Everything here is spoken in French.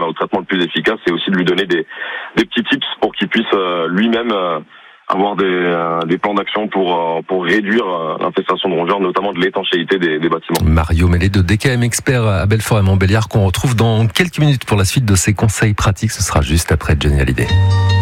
au traitement le plus efficace, c'est aussi de lui donner des petits tips pour qu'il puisse lui-même avoir des plans d'action pour réduire l'infestation de rongeurs, notamment de l'étanchéité des bâtiments. Mario Mellet de DKM Expert à Belfort et Montbéliard, qu'on retrouve dans quelques minutes pour la suite de ses conseils pratiques. Ce sera juste après Johnny Hallyday.